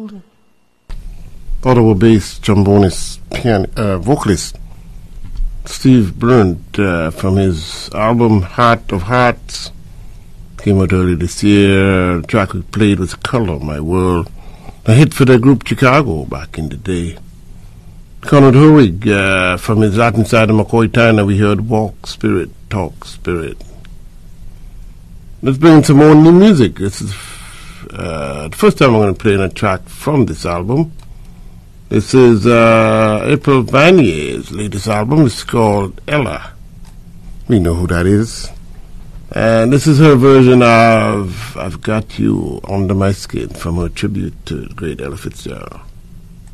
shoulder. Ottawa bass trombonist, vocalist Steve Brunt from his album Heart of Hearts came out early this year. The track we played was Color My World, a hit for the group Chicago back in the day. Conrad Herwig from his Latin side of McCoy Tyner, we heard Walk Spirit, Talk Spirit. Let's bring in some more new music. This is the first time I'm going to play a track from this album. This is April Vanier's latest album. It's called Ella. We know who that is. And this is her version of I've Got You Under My Skin from her tribute to the great Ella Fitzgerald.